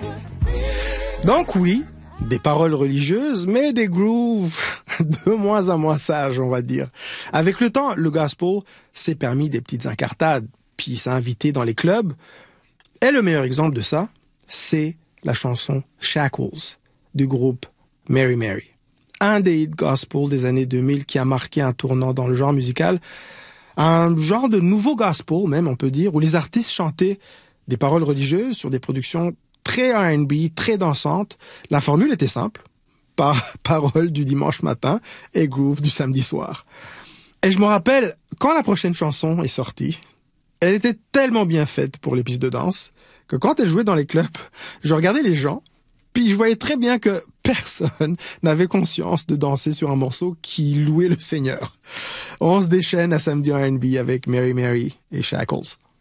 Donc oui, des paroles religieuses, mais des grooves de moins en moins sages, on va dire. Avec le temps, le gospel s'est permis des petites incartades, puis s'est invité dans les clubs. Et le meilleur exemple de ça, c'est la chanson Shackles du groupe Mary Mary. Un des hits gospel des années 2000 qui a marqué un tournant dans le genre musical. Un genre de nouveau gospel, même, on peut dire, où les artistes chantaient des paroles religieuses sur des productions très R&B, très dansantes. La formule était simple. Paroles du dimanche matin et groove du samedi soir. Et je me rappelle, quand la prochaine chanson est sortie, elle était tellement bien faite pour les pistes de danse que quand elle jouait dans les clubs, je regardais les gens, puis je voyais très bien que personne n'avait conscience de danser sur un morceau qui louait le Seigneur. On se déchaîne à samedi R&B avec Mary Mary et Shackles.